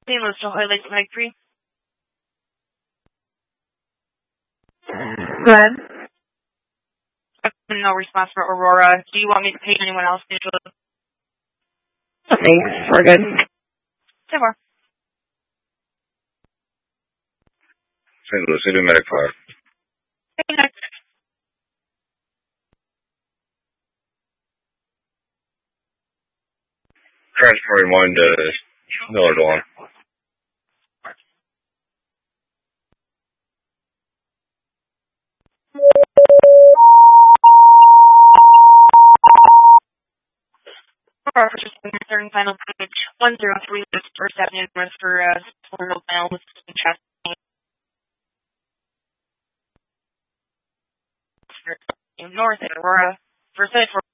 Same list of highlights, Mike 3. Red. No response for Aurora. Do you want me to page anyone else? Thanks. We're good. Say more. St. Louis, City Medic 5. Hey, next. Transferring 1 to Miller Dawn. For third and final page 103 First Avenue North for Colonial Final with chest. North at Aurora. First side for